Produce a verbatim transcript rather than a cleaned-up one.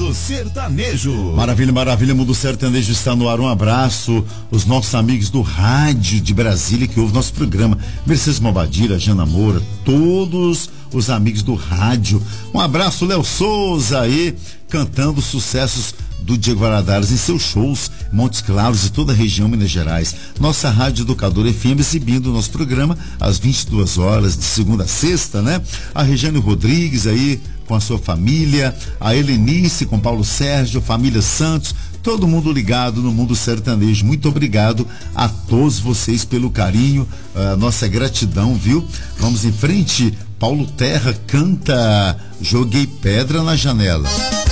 Mundo Sertanejo. Maravilha, maravilha, Mundo Sertanejo está no ar. Um abraço, os nossos amigos do rádio de Brasília que ouvem nosso programa. Mercedes Mobadira, Jana Moura, todos os amigos do rádio. Um abraço, Léo Souza aí, cantando sucessos do Diego Valadares em seus shows, Montes Claros e toda a região Minas Gerais. Nossa Rádio Educadora F M exibindo o nosso programa às vinte e duas horas, de segunda a sexta, né? A Regiane Rodrigues aí com a sua família, a Helenice com Paulo Sérgio, família Santos, todo mundo ligado no Mundo Sertanejo. Muito obrigado a todos vocês pelo carinho, a nossa gratidão, viu? Vamos em frente. Paulo Terra canta Joguei Pedra na Janela.